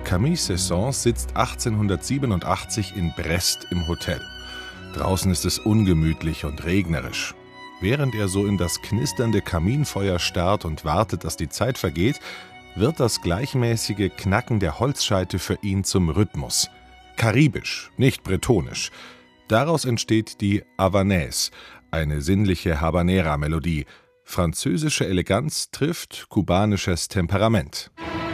Camille Saint-Saëns sitzt 1887 in Brest im Hotel. Draußen ist es ungemütlich und regnerisch. Während er so in das knisternde Kaminfeuer starrt und wartet, dass die Zeit vergeht, wird das gleichmäßige Knacken der Holzscheite für ihn zum Rhythmus. Karibisch, nicht bretonisch. Daraus entsteht die Havanaise, eine sinnliche Habanera-Melodie. Französische Eleganz trifft kubanisches Temperament.